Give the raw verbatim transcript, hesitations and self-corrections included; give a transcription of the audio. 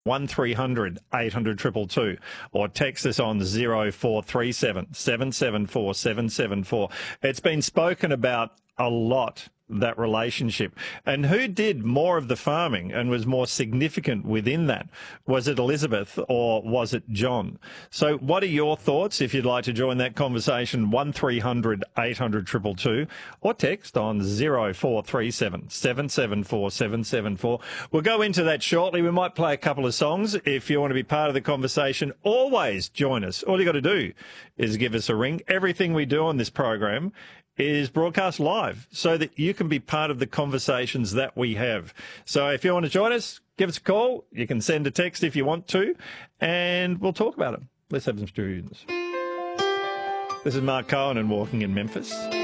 one three hundred eight hundred two two two or text us on zero four three seven seven seven four seven seven four. It's been spoken about a lot, that relationship. And who did more of the farming and was more significant within that? Was it Elizabeth or was it John? So what are your thoughts? If you'd like to join that conversation, one three hundred eight hundred two two two or text on zero four three seven seven seven four seven seven four. We'll go into that shortly. We might play a couple of songs. If you want to be part of the conversation, always join us. All you got to do is give us a ring. Everything we do on this program is broadcast live so that you can be part of the conversations that we have. So if you want to join us, give us a call. You can send a text if you want to, and we'll talk about it. Let's have some tunes. This is Mark Cohen and Walking in Memphis.